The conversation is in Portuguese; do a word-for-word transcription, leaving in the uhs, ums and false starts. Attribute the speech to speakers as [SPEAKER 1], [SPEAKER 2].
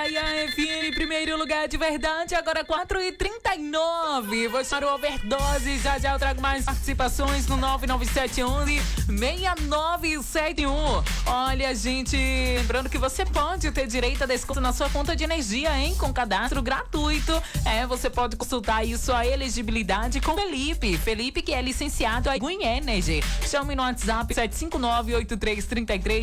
[SPEAKER 1] Atalaia F M, primeiro lugar de verdade, agora quatro e trinta e nove. Vou chamar o Overdose, já já eu trago mais participações no nove nove sete um um seis nove sete um. Olha, gente, lembrando que você pode ter direito a desconto na sua conta de energia, hein? Com cadastro gratuito. É, você pode consultar isso, a elegibilidade com Felipe. Felipe, que é licenciado a Green Energy. Chame no WhatsApp sete cinco nove oito três três três